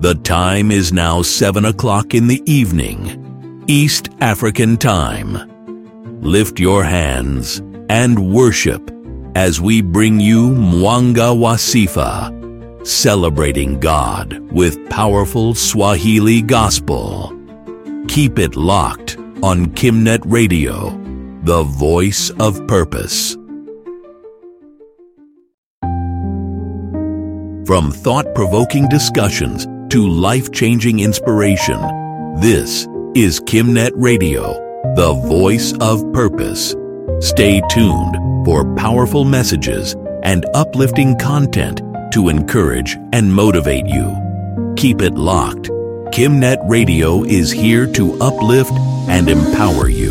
The time is now 7 o'clock in the evening, East African time. Lift your hands and worship as we bring you Mwanga Wasifa, celebrating God with powerful Swahili gospel. Keep it locked on Kimnet Radio, the voice of purpose. From thought-provoking discussions to life-changing inspiration, this is Kimnet Radio, the voice of purpose. Stay tuned for powerful messages and uplifting content to encourage and motivate you. Keep it locked. Kimnet Radio is here to uplift and empower you.